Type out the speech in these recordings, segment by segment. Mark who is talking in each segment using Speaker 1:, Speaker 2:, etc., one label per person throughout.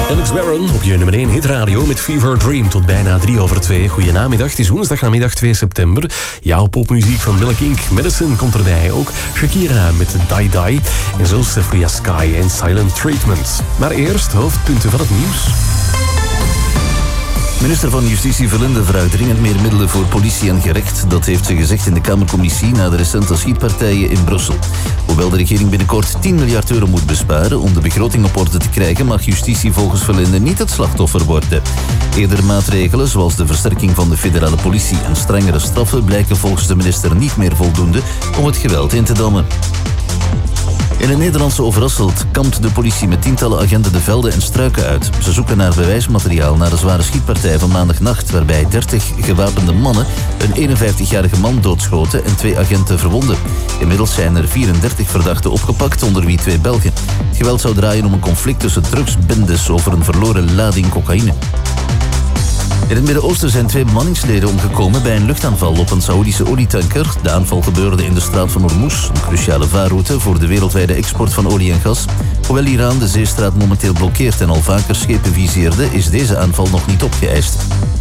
Speaker 1: Alex Warren op je nummer 1 hitradio met Fever Dream tot bijna 2:03. Goedenamiddag, het is woensdagnamiddag 2 september. Jouw popmuziek van Milk Inc. Medicine komt erbij ook. Shakira met Die Die. En zelfs Free Sky en Silent Treatment. Maar eerst hoofdpunten van het nieuws.
Speaker 2: Minister van Justitie Verlinde vraagt dringend meer middelen voor politie en gerecht. Dat heeft ze gezegd in de Kamercommissie na de recente schietpartijen in Brussel. Hoewel de regering binnenkort 10 miljard euro moet besparen om de begroting op orde te krijgen, mag justitie volgens Verlinde niet het slachtoffer worden. Eerdere maatregelen, zoals de versterking van de federale politie en strengere straffen, blijken volgens de minister niet meer voldoende om het geweld in te dammen. In het Nederlandse Overasselt kampt de politie met tientallen agenten de velden en struiken uit. Ze zoeken naar bewijsmateriaal na de zware schietpartij van maandagnacht, waarbij 30 gewapende mannen een 51-jarige man doodschoten en 2 agenten verwonden. Inmiddels zijn er 34 verdachten opgepakt, onder wie 2 Belgen. Het geweld zou draaien om een conflict tussen drugsbendes over een verloren lading cocaïne. In het Midden-Oosten zijn 2 bemanningsleden omgekomen bij een luchtaanval op een Saoedische olietanker. De aanval gebeurde in de straat van Hormuz, een cruciale vaarroute voor de wereldwijde export van olie en gas. Hoewel Iran de zeestraat momenteel blokkeert en al vaker schepen viseerde, is deze aanval nog niet opgeëist.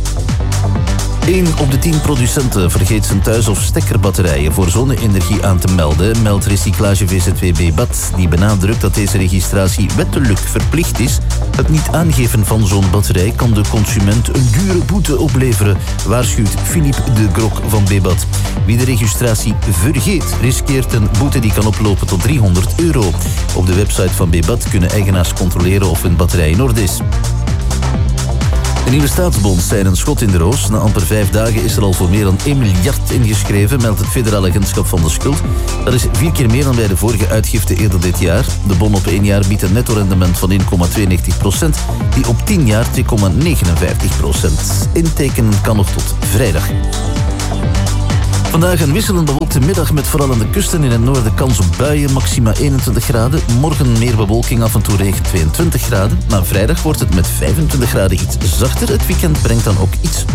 Speaker 2: 1 op de 10 producenten vergeet zijn thuis- of stekkerbatterijen voor zonne-energie aan te melden, meldt recyclage VZW Bebat, die benadrukt dat deze registratie wettelijk verplicht is. Het niet aangeven van zo'n batterij kan de consument een dure boete opleveren, waarschuwt Philippe de Grok van Bebat. Wie de registratie vergeet, riskeert een boete die kan oplopen tot €300. Op de website van Bebat kunnen eigenaars controleren of hun batterij in orde is. De nieuwe staatsbonds zijn een schot in de roos. Na amper 5 dagen is er al voor meer dan 1 miljard ingeschreven, meldt het Federale Agentschap van de Schuld. Dat is 4 keer meer dan bij de vorige uitgifte eerder dit jaar. De bon op 1 jaar biedt een netto-rendement van 1,92%, die op 10 jaar 2,59%. Intekenen kan nog tot vrijdag. Vandaag een wisselend bewolkte middag met vooral aan de kusten in het noorden kans op buien, maxima 21 graden. Morgen meer bewolking, af en toe regen, 22 graden. Maar vrijdag wordt het met 25 graden iets zachter. Het weekend brengt dan ook iets